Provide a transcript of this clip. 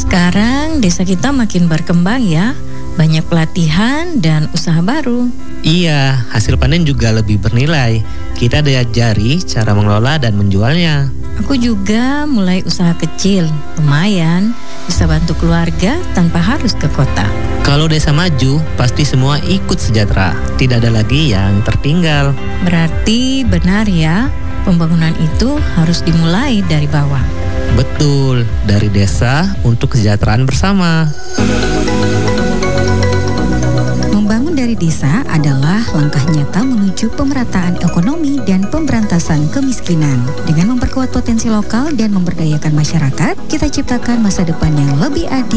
Sekarang desa kita makin berkembang ya, banyak pelatihan dan usaha baru. Iya, hasil panen juga lebih bernilai. Kita diajari cara mengelola dan menjualnya. Aku juga mulai usaha kecil, lumayan bisa bantu keluarga tanpa harus ke kota. Kalau desa maju, pasti semua ikut sejahtera. Tidak ada lagi yang tertinggal. Berarti benar ya, pembangunan itu harus dimulai dari bawah. Betul, dari desa untuk kesejahteraan bersama. Membangun dari desa adalah langkah nyata menuju pemerataan ekonomi dan pemberantasan kemiskinan. Dengan memperkuat potensi lokal dan memberdayakan masyarakat, kita ciptakan masa depan yang lebih adil